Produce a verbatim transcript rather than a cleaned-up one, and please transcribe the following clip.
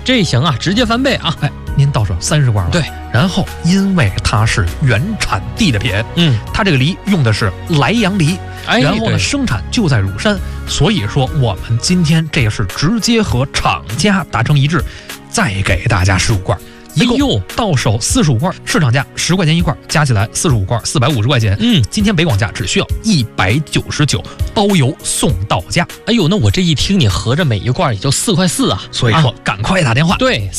这行啊，直接翻倍啊！ 哎，您到手三十罐了。 对， 然后因为它是原产地的品， 嗯， 它这个梨用的是莱阳梨， 哎， 然后呢，生产就在乳山，所以说我们今天这是直接和厂家达成一致，再给大家十五罐。一共到手四十五罐，市场价十块钱一罐，加起来四十五罐四百五十块钱。 嗯， 今天北广价只需要一百九十九，包邮送到家。 哎呦，那我这一听，你合着每一罐也就四块四啊！ 所以说，啊、赶快打电话。 对。